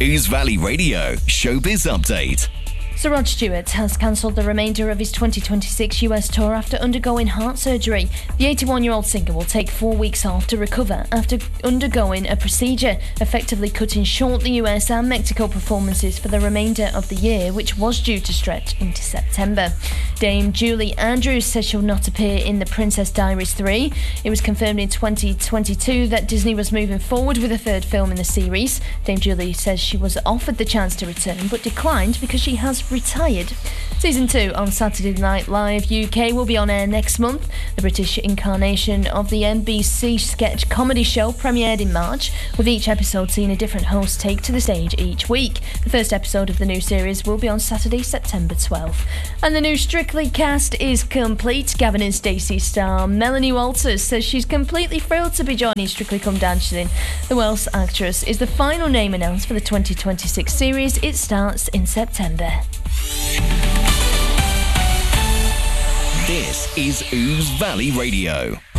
Ouse Valley Radio Showbiz Update. Sir Rod Stewart has cancelled the remainder of his 2026 US tour after undergoing heart surgery. The 81-year-old singer will take 4 weeks off to recover after undergoing a procedure, effectively cutting short the US and Mexico performances for the remainder of the year, which was due to stretch into September. Dame Julie Andrews says she'll not appear in The Princess Diaries 3. It was confirmed in 2022 that Disney was moving forward with a third film in the series. Dame Julie says she was offered the chance to return but declined because she has retired. Season 2 on Saturday Night Live UK will be on air next month. The British incarnation of the NBC sketch comedy show premiered in March, with each episode seeing a different host take to the stage each week. The first episode of the new series will be on Saturday, September 12th. And the new Strictly cast is complete. Gavin and Stacey star Melanie Walters says she's completely thrilled to be joining Strictly Come Dancing. The Welsh actress is the final name announced for the 2026 series. It starts in September. This is Ouse Valley Radio.